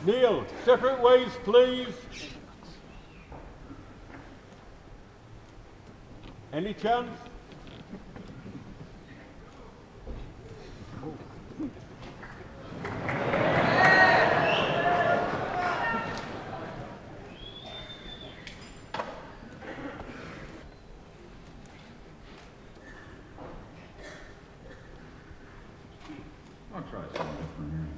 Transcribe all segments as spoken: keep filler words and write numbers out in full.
Neil, separate ways, please. Any chance? I'll try something different here.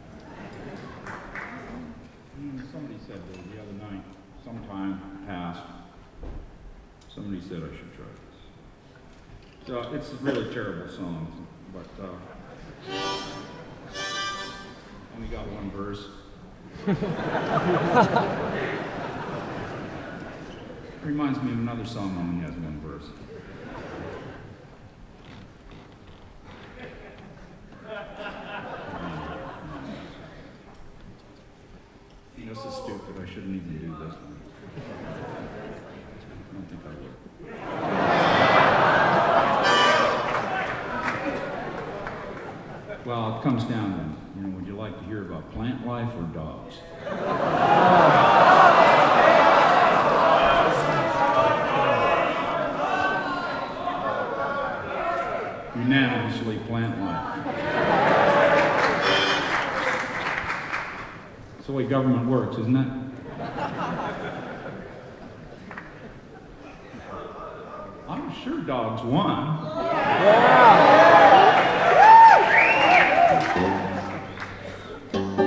Hmm, Somebody said the the other night, sometime past, somebody said I should try this. So it's a really terrible song, but uh, only got one verse. Reminds me of another song that only has one verse. This is stupid. I shouldn't even do this one. I don't think I will. Well, it comes down to, you know, would you like to hear about plant life or dogs? Unanimously plant life. That's the way government works, isn't it? I'm sure dogs won. Yeah.